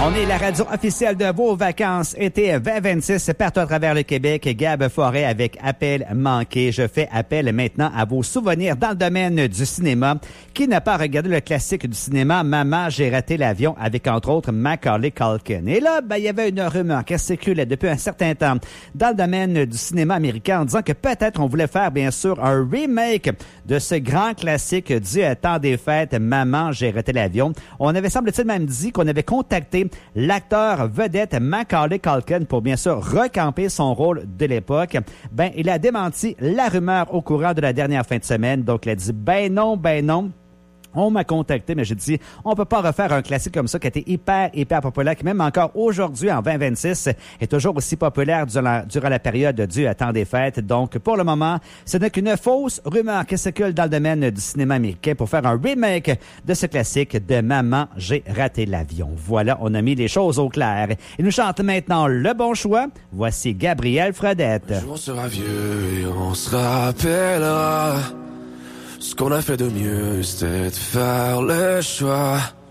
On est la radio officielle de vos vacances été 2026 partout à travers le Québec. Gab Forêt avec Appel manqué. Je fais appel maintenant à vos souvenirs dans le domaine du cinéma. Qui n'a pas regardé le classique du cinéma Maman, j'ai raté l'avion avec entre autres Macaulay Culkin. Et là, il y avait une rumeur qui circulait depuis un certain temps dans le domaine du cinéma américain en disant que peut-être on voulait faire bien sûr un remake de ce grand classique du temps des fêtes Maman, j'ai raté l'avion. On avait semble-t-il même dit qu'on avait contacté l'acteur vedette Macaulay Culkin pour bien sûr recamper son rôle de l'époque. Il a démenti la rumeur au courant de la dernière fin de semaine. Donc, il a dit ben non. On m'a contacté, mais j'ai dit, on peut pas refaire un classique comme ça qui a été hyper populaire, qui même encore aujourd'hui, en 2026, est toujours aussi populaire durant la période du temps des fêtes. Donc, pour le moment, ce n'est qu'une fausse rumeur qui circule dans le domaine du cinéma américain pour faire un remake de ce classique de Maman, j'ai raté l'avion. Voilà, on a mis les choses au clair. Il nous chante maintenant le bon choix. Voici Gabriel Fredette. Un jour on sera vieux et on se rappellera. Ce qu'on a fait de mieux, c'était de faire le choix